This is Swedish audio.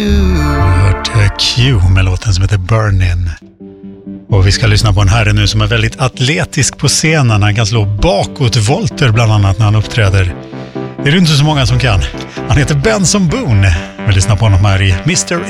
Q med låten som heter Burnin'. Och vi ska lyssna på en herre nu som är väldigt atletisk på scenen. Han kan slå bakåtvolter bland annat när han uppträder. Det är inte så många som kan. Han heter Benson Boone. Vi lyssnar på honom här i Mr.